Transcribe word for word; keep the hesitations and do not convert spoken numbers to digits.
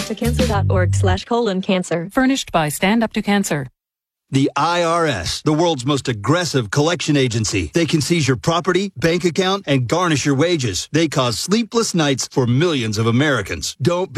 to cancer dot org slash colon cancer. Furnished by Stand Up to Cancer. The I R S, the world's most aggressive collection agency. They can seize your property, bank account, and garnish your wages. They cause sleepless nights for millions of Americans. Don't be